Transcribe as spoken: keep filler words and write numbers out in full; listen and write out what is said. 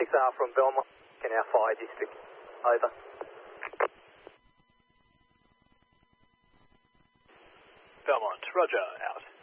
Star from Belmont in our fire district. Over. Belmont, roger, out.